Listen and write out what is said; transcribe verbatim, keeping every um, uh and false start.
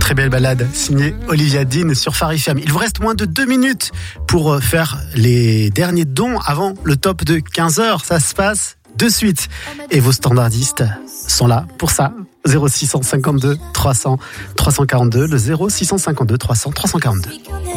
très belle balade signée Olivia Dean sur Phare F M. Il vous reste moins de deux minutes pour faire les derniers dons avant le top de quinze heures. Ça se passe de suite. Et vos standardistes sont là pour ça. zéro six cent cinquante-deux trois cents trois cent quarante-deux, le zéro six cent cinquante-deux trois cents trois cent quarante-deux.